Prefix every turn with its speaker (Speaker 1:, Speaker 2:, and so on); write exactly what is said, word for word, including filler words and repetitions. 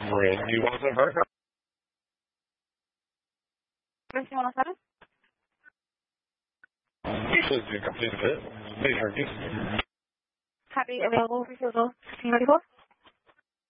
Speaker 1: Randy wasn't hurt.
Speaker 2: Sí, buenas tardes.
Speaker 1: Says you completed it. They heard you.
Speaker 2: Happy available for physical sixteen ninety-four.